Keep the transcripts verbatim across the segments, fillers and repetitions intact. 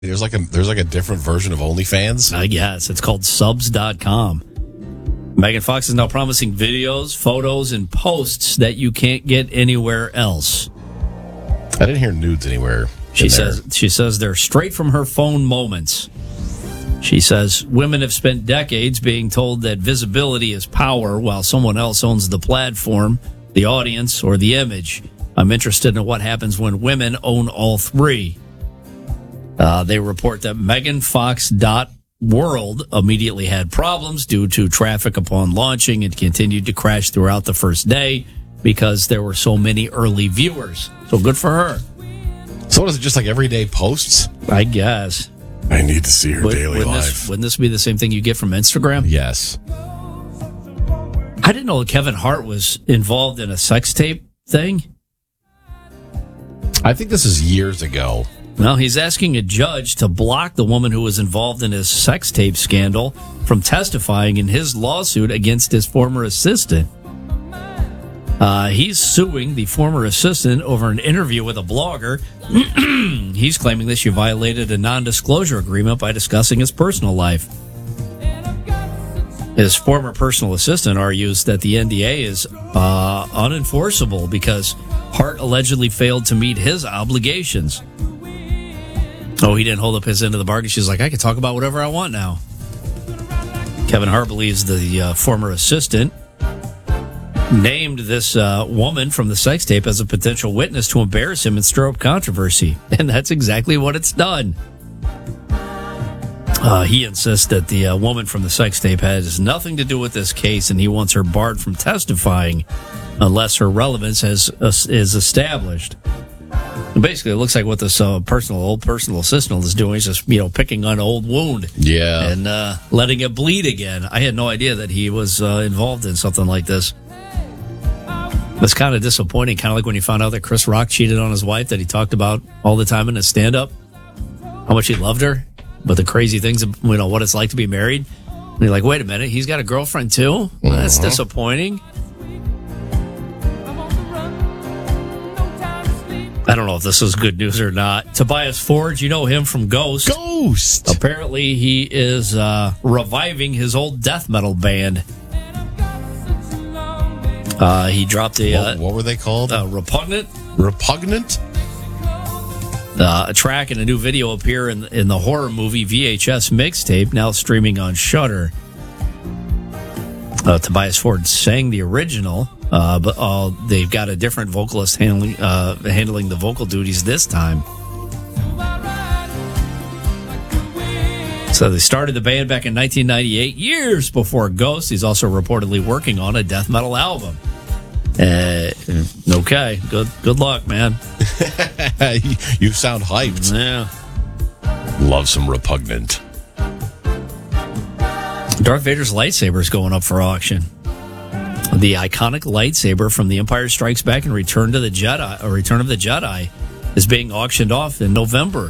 There's like a there's like a different version of OnlyFans. I guess it's called subs dot com. Megan Fox is now promising videos, photos, and posts that you can't get anywhere else. I didn't hear nudes anywhere. She says she says they're straight from her phone moments. She says women have spent decades being told that visibility is power while someone else owns the platform, the audience, or the image. I'm interested in what happens when women own all three. Uh, they report that Megan Fox dot World immediately had problems due to traffic upon launching and continued to crash throughout the first day because there were so many early viewers. So good for her. So is it just like everyday posts? I guess. I need to see her Would, daily wouldn't life. This, wouldn't this be the same thing you get from Instagram? Yes. I didn't know that Kevin Hart was involved in a sex tape thing. I think this is years ago. Well, he's asking a judge to block the woman who was involved in his sex tape scandal from testifying in his lawsuit against his former assistant. Uh, he's suing the former assistant over an interview with a blogger. He's claiming that she violated a non-disclosure agreement by discussing his personal life. His former personal assistant argues that the N D A is uh, unenforceable because Hart allegedly failed to meet his obligations. Oh, he didn't hold up his end of the bargain. She's like, I can talk about whatever I want now. Kevin Hart believes the uh, former assistant named this uh, woman from the sex tape as a potential witness to embarrass him and stir up controversy. And that's exactly what it's done. Uh, he insists that the uh, woman from the sex tape has nothing to do with this case, and he wants her barred from testifying unless her relevance has uh, is established. And basically, it looks like what this uh, personal old personal assistant is doing is just, you know, picking on an old wound. Yeah. And uh, letting it bleed again. I had no idea that he was uh, involved in something like this. It's kind of disappointing, kind of like when you found out that Chris Rock cheated on his wife that he talked about all the time in his stand-up, how much he loved her, but the crazy things, you know, what it's like to be married. And you're like, wait a minute, he's got a girlfriend too? Uh-huh. That's disappointing. I don't know if this is good news or not. Tobias Forge, you know him from Ghost. Ghost! Apparently he is uh, reviving his old death metal band. Uh, he dropped a... What, uh, what were they called? uh, Repugnant. Repugnant? Uh, a track and a new video appear in, in the horror movie V H S mixtape, now streaming on Shudder. Uh, Tobias Forge sang the original, uh, but uh, they've got a different vocalist handling uh, handling the vocal duties this time. So they started the band back in nineteen ninety-eight, years before Ghost. He's also reportedly working on a death metal album. Uh, okay, good good luck, man. You sound hyped. Yeah. Love some Repugnant. Darth Vader's lightsaber is going up for auction. The iconic lightsaber from The Empire Strikes Back and Return to the Jedi, or Return of the Jedi, is being auctioned off in November.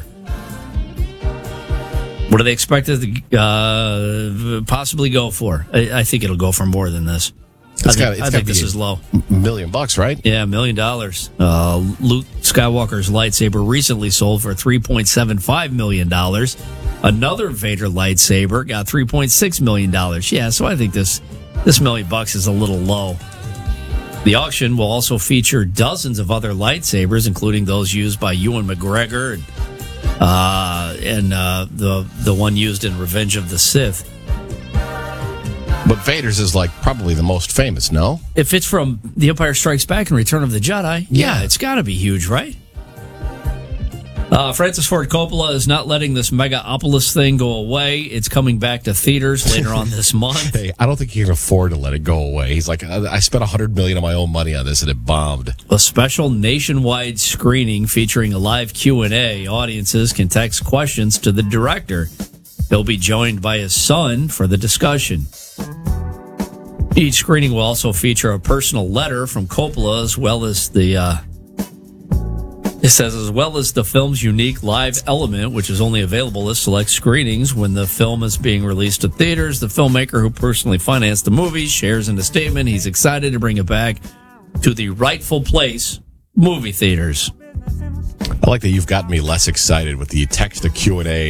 What do they expect it to uh, possibly go for? I, I think it'll go for more than this. It's I think, gotta, it's I think gotta this be is low. A million bucks, right? Yeah, a million dollars. Uh, Luke Skywalker's lightsaber recently sold for three point seven five million dollars. Another Vader lightsaber got three point six million dollars. Yeah, so I think this this million bucks is a little low. The auction will also feature dozens of other lightsabers, including those used by Ewan McGregor and, uh, and uh, the the one used in Revenge of the Sith. But Vader's is like probably the most famous, no? If it's from The Empire Strikes Back and Return of the Jedi, yeah, Yeah. it's got to be huge, right? Uh, Francis Ford Coppola is not letting this Megapolis thing go away. It's coming back to theaters later on this month. Hey, I don't think he can afford to let it go away. He's like, I I spent a hundred million of my own money on this and it bombed. A special nationwide screening featuring a live Q and A. Audiences can text questions to the director. He'll be joined by his son for the discussion. Each screening will also feature a personal letter from Coppola, as well as the, uh, it says, as well as the film's unique live element, which is only available at select screenings. When the film is being released to theaters, the filmmaker who personally financed the movie shares in a statement he's excited to bring it back to the rightful place, movie theaters. I like that you've gotten me less excited with the text to Q and A